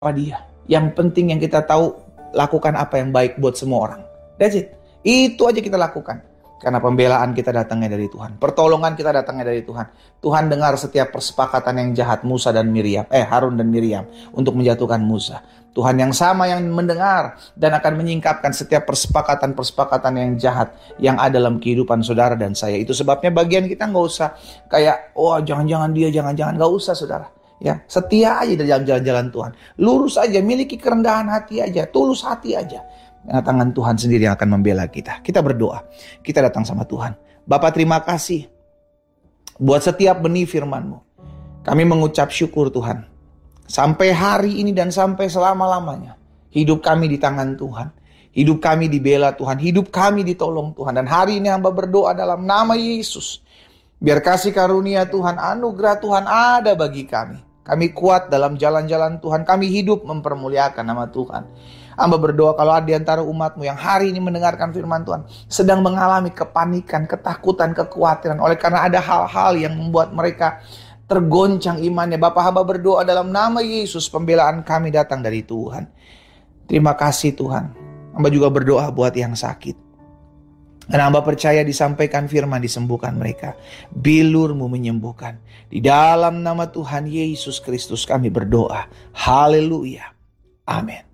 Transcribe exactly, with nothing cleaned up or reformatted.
dia. Yang penting yang kita tahu, lakukan apa yang baik buat semua orang. That's it. Itu aja kita lakukan. Karena pembelaan kita datangnya dari Tuhan. Pertolongan kita datangnya dari Tuhan. Tuhan dengar setiap persepakatan yang jahat Musa dan Miriam. Eh Harun dan Miriam. Untuk menjatuhkan Musa. Tuhan yang sama yang mendengar. Dan akan menyingkapkan setiap persepakatan-persepakatan yang jahat. Yang ada dalam kehidupan saudara dan saya. Itu sebabnya bagian kita gak usah kayak, oh jangan-jangan dia, jangan-jangan. Gak usah saudara. Ya, setia aja dalam jalan-jalan Tuhan. Lurus aja, miliki kerendahan hati aja, tulus hati aja. Karena tangan Tuhan sendiri yang akan membela kita. Kita berdoa, kita datang sama Tuhan. Bapa, terima kasih buat setiap benih firman-Mu. Kami mengucap syukur Tuhan. Sampai hari ini dan sampai selama-lamanya, hidup kami di tangan Tuhan. Hidup kami dibela Tuhan, hidup kami ditolong Tuhan. Dan hari ini hamba berdoa dalam nama Yesus. Biar kasih karunia Tuhan, anugerah Tuhan ada bagi kami. Kami kuat dalam jalan-jalan Tuhan. Kami hidup mempermuliakan nama Tuhan. Hamba berdoa kalau ada di antara umat-Mu yang hari ini mendengarkan firman Tuhan, sedang mengalami kepanikan, ketakutan, kekhawatiran. Oleh karena ada hal-hal yang membuat mereka tergoncang imannya. Bapak, hamba berdoa dalam nama Yesus, pembelaan kami datang dari Tuhan. Terima kasih Tuhan. Hamba juga berdoa buat yang sakit. Dan hamba percaya disampaikan firman disembuhkan mereka. Bilur-Mu menyembuhkan. Di dalam nama Tuhan Yesus Kristus kami berdoa. Haleluya. Amin.